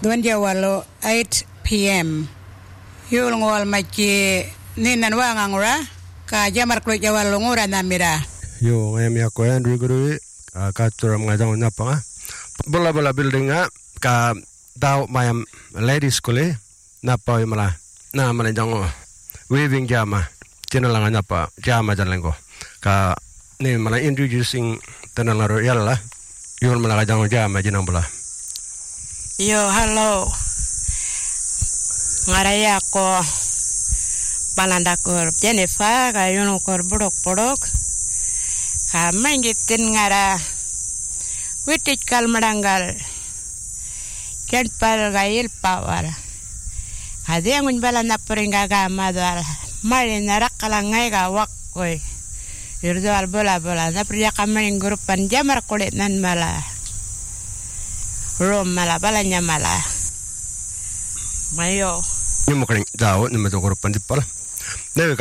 Duan Jawalo 8 p.m. Yul ngol machi ninan wa ngangura ka jamar klo Jawalo ngura namira. Yo ngem ya ko Andrew Guru ka turam ngajang nyapa. Bola building ka daw mayam ladies school napa mala. Na mala jango weaving jama tinalang nyapa jama janlengo. Ka ni mala introducing tanang royal la. Yul mala jango jama jinang bola. Yo, halo. Ngaraya ko palandakur Jennifer kayuno kor buruk ka mangitin ngara witik kal madanggal ken pal gail power hadi angun bala na puringa ga madal mari narak kalangai ga wakoy irdal bola na priya kamaring grupan jamar kulit nan mala rom mala balanya mala mayo ni mo kring daw ni mo to grupan dipal.